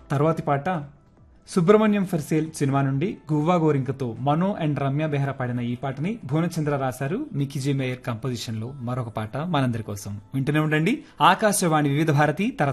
తర్వాతి పాట Subrahmanyam for sale cinema నుండి గువ్వా గోరింకతో మనో అండ్ రమ్య బెహ్రా పాడిన ఈ పాటని భువనచంద్ర రాశారు. మికీ జే మేయర్ కంపోజిషన్ లో మరొక పాట మనందరి కోసం వింటూనే ఉండండి. ఆకాశవాణి వివిధ భారతి